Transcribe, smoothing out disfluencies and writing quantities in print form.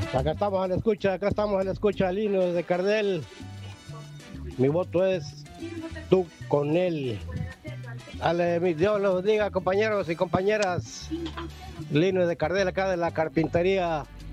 Acá estamos a la escucha, Lino de Cardel. Mi voto es tú con él. Dale, mi Dios los diga, compañeros y compañeras. Lino de Cardel, acá de la carpintería